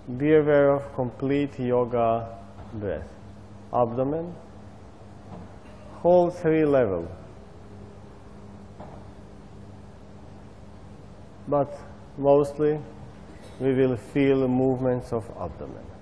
be aware of complete yoga breath. Abdomen, hold 3 level. But mostly we will feel movements of abdomen.